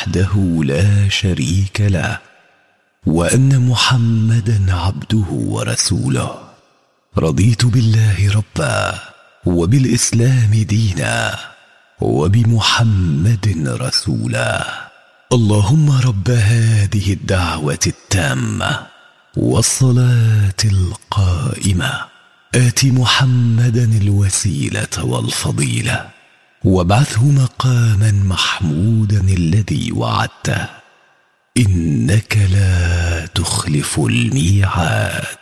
وحده لا شريك له، وأن محمدا عبده ورسوله. رضيت بالله ربا، وبالإسلام دينا، وبمحمد رسولا. اللهم رب هذه الدعوة التامة والصلاة القائمة، آت محمدا الوسيلة والفضيلة، وابعثه مقاما محمودا الذي وعدته، إنك لا تخلف الميعاد.